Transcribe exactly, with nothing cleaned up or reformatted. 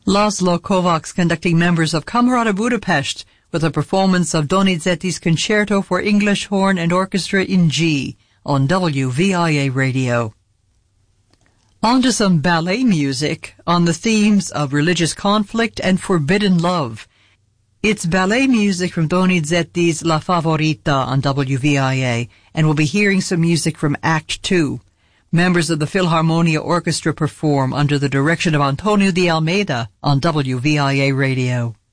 Laszlo Kovacs conducting members of Camerata Budapest with a performance of Donizetti's Concerto for English Horn and Orchestra in G on W V I A Radio. On to some ballet music on the themes of religious conflict and forbidden love. It's ballet music from Donizetti's La Favorita on W V I A, and we'll be hearing some music from Act Two. Members of the Philharmonia Orchestra perform under the direction of Antonio de Almeida on W V I A Radio.